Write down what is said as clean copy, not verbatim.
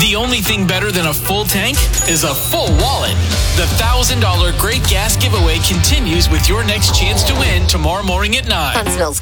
The only thing better than a full tank is a full wallet. The $1,000 Great Gas Giveaway continues with your next chance to win tomorrow morning at 9. Huntsville's